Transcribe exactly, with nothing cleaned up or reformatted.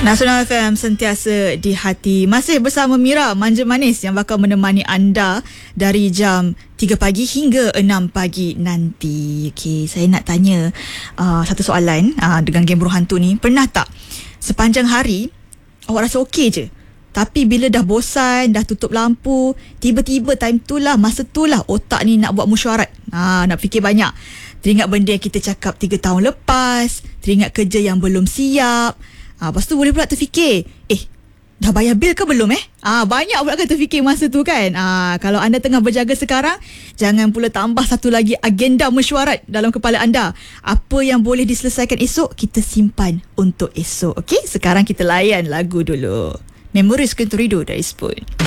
Nasional F M sentiasa di hati. Masih bersama Mira Manja Manis yang bakal menemani anda dari jam tiga pagi hingga enam pagi nanti. Okey, saya nak tanya uh, satu soalan uh, dengan game Buruh Hantu ni. Pernah tak sepanjang hari awak rasa okey je, tapi bila dah bosan, dah tutup lampu, tiba-tiba time tu lah, masa tu lah otak ni nak buat mesyuarat, ha, nak fikir banyak. Teringat benda yang kita cakap tiga tahun lepas, teringat kerja yang belum siap. Ha, lepas tu boleh pula terfikir, eh, dah bayar bil ke belum eh? Ah, ha, banyak pula kan terfikir masa tu kan. Ah, ha, kalau anda tengah berjaga sekarang, jangan pula tambah satu lagi agenda mesyuarat dalam kepala anda. Apa yang boleh diselesaikan esok, kita simpan untuk esok. Okey, sekarang kita layan lagu dulu. Memories Kentorido dari Spoon.